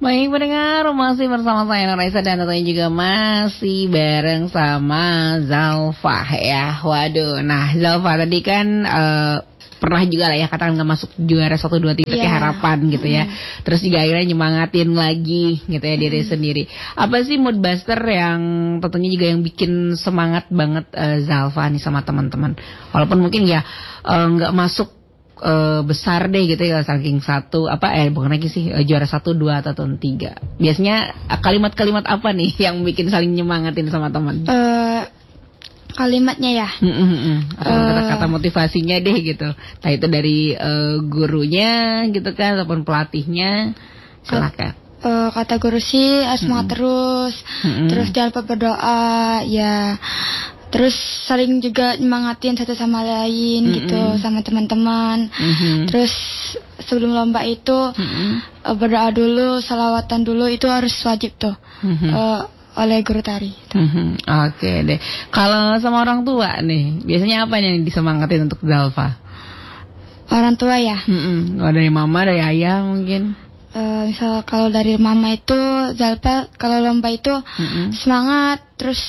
Baik pendengar, masih bersama saya Raisa dan tentunya juga masih bareng sama Zalfa ya. Waduh, nah Zalfa tadi kan pernah juga lah ya katakan nggak masuk juara 1, 2, 3 harapan gitu ya. Terus juga akhirnya nyemangatin lagi gitu ya diri sendiri. Apa sih mood booster yang tentunya juga yang bikin semangat banget Zalfa nih sama teman-teman. Walaupun mungkin ya nggak masuk besar deh gitu ya, saking bukan lagi sih juara 1, 2 atau 3. Biasanya kalimat-kalimat apa nih yang bikin saling nyemangatin sama teman? Kalimatnya ya. Atau kata-kata motivasinya deh gitu. Entah itu dari gurunya gitu kan ataupun pelatihnya. Silakan. Kata guru sih semangat terus. Terus jangan lupa berdoa ya. Terus saling juga nyemangatin satu sama lain gitu sama teman-teman. Terus sebelum lomba itu berdoa dulu, salawatan dulu, itu harus wajib tuh oleh guru tari. Oke deh. Kalau sama orang tua nih, biasanya apa yang disemangatin untuk Zalfa? Orang tua ya? Dari mama, dari ayah mungkin? Misal kalau dari mama itu Zalfa kalau lomba itu semangat, terus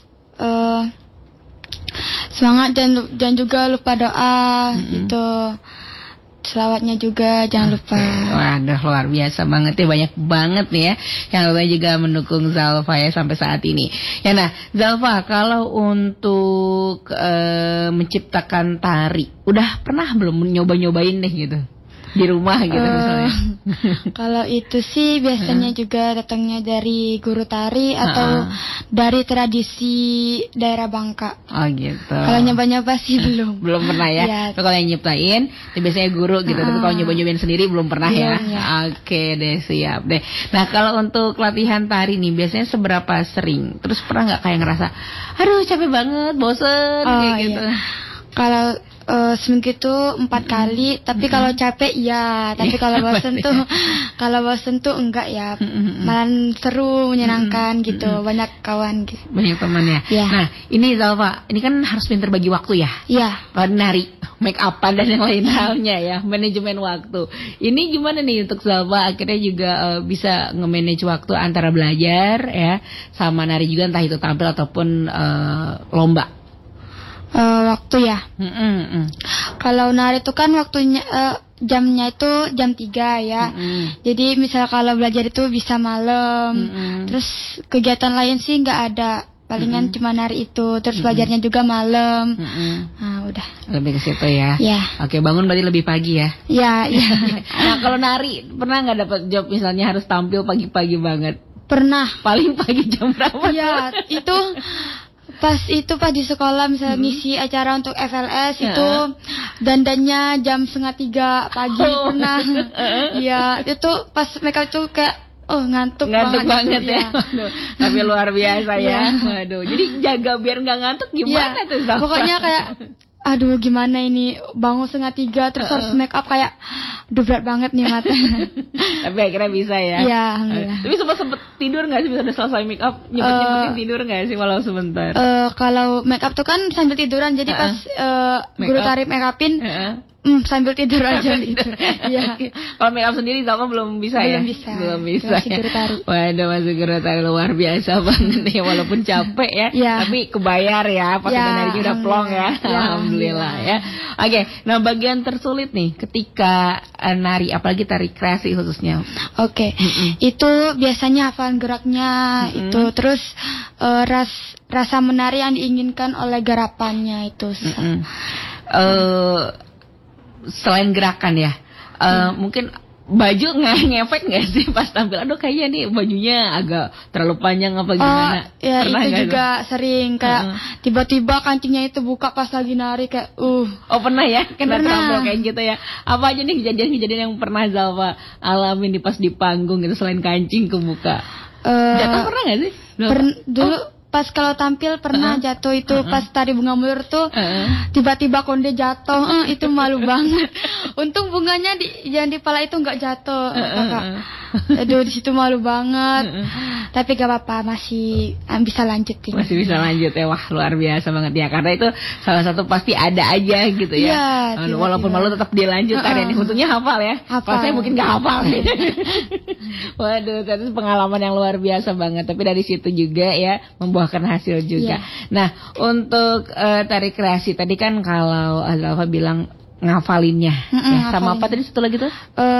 semangat dan juga lupa doa gitu. Selawatnya juga jangan lupa. Waduh, luar biasa banget ya, banyak banget nih ya yang tentunya juga mendukung Zalfa ya sampai saat ini. Ya nah, Zalfa kalau untuk menciptakan tari, udah pernah belum nyoba-nyobain deh gitu? Di rumah gitu misalnya. Kalau itu sih biasanya juga datangnya dari guru tari atau dari tradisi daerah Bangka. Oh gitu. Kalau nyoba-nyoba sih belum. Belum pernah ya. Tapi kalau yang nyiptain itu biasanya guru gitu. Tapi kalau nyoba-nyobain sendiri belum pernah ya. Oke deh, siap deh. Nah kalau untuk latihan tari nih biasanya seberapa sering? Terus pernah nggak kayak ngerasa, aduh capek banget, bosen kayak gitu? Kalau seminggu itu 4 kali, tapi kalau capek ya, tapi kalau bosen tuh enggak ya, malah seru, menyenangkan gitu, banyak kawan gitu. Banyak teman ya. Nah ini Zalfa, ini kan harus pintar bagi waktu ya. Iya. Nari, make upan dan yang lain halnya ya, manajemen waktu. Ini gimana nih untuk Zalfa akhirnya juga bisa nge-manage waktu antara belajar ya, sama nari juga entah itu tampil ataupun lomba. Waktu ya. Kalau nari itu kan waktunya jamnya itu jam 3 ya. Jadi misal kalau belajar itu bisa malam. Terus kegiatan lain sih nggak ada. Palingan cuma nari itu. Terus belajarnya juga malam. Nah udah. Lebih ke situ ya. Ya. Oke, bangun berarti lebih pagi ya. Ya. Nah kalau nari pernah nggak dapat job misalnya harus tampil pagi-pagi banget? Pernah. Paling pagi jam berapa? Ya itu. Pas di sekolah misalnya ngisi acara untuk FLS itu dandannya jam 2:30 pagi pernah. Iya, itu pas makeup tuh kayak ngantuk banget ya. Tapi luar biasa ya. Waduh. Jadi jaga biar nggak ngantuk gimana tuh Zalfa? Pokoknya kayak aduh gimana ini bangun 2:30 terus harus make up kayak berat banget nih mata. Tapi akhirnya bisa ya. Iya, alhamdulillah. Tapi sempet tidur nggak sih, bisa udah selesai make up nyempetin tidur nggak sih walau sebentar? Kalau make up tuh kan sambil tiduran, jadi pas guru tari make upin sambil tidur aja gitu. Iya. Kalau make up sendiri Zalfa belum bisa ya? Belum bisa. Masih guru tari. Waduh, masih guru tari luar biasa banget nih, walaupun capek ya. Tapi kebayar ya, pas narinya udah plong ya. Alhamdulillah ya. Oke, nah bagian tersulit nih ketika nari, apalagi tari kreasi khususnya. Oke. Itu biasanya hafalan geraknya itu, terus rasa menari yang diinginkan oleh garapannya itu. Selain gerakan ya, mungkin baju ngefek nggak sih pas tampil? Aduh kayaknya nih bajunya agak terlalu panjang apa gimana? Ya pernah itu juga sering kayak tiba-tiba kancingnya itu buka pas lagi nari kayak Oh pernah ya? Kena tampil kayak gitu ya? Apa aja nih kejadian-kejadian yang pernah Zalfa alamin di pas di panggung gitu selain kancing kebuka? Jatuh pernah nggak sih? Dulu pas kalau tampil pernah jatuh itu pas tari bunga mulur tuh tiba-tiba konde jatuh, itu malu banget. Untung bunganya yang di pala itu nggak jatuh, kakak. Aduh di situ malu banget. Tapi gak apa-apa, masih bisa lanjutin. Masih bisa lanjut ya, wah luar biasa banget ya. Karena itu salah satu pasti ada aja gitu ya. Walaupun malu tetap dilanjutkan ya. Untungnya hafal ya. Kalau saya mungkin gak hafal. Waduh, itu pengalaman yang luar biasa banget. Tapi dari situ juga ya membuahkan hasil juga. Nah, untuk tari kreasi tadi kan kalau Zalfa bilang ngafalinnya, ya, sama apa tadi satu lagi tuh?